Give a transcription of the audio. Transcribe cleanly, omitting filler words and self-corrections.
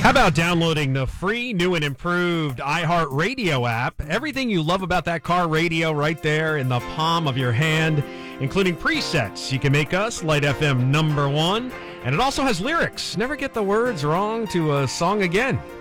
How about downloading the free, new and improved iHeartRadio app? Everything you love about that car radio right there in the palm of your hand, including presets. You can make us Light FM #1, and it also has lyrics. Never get the words wrong to a song again.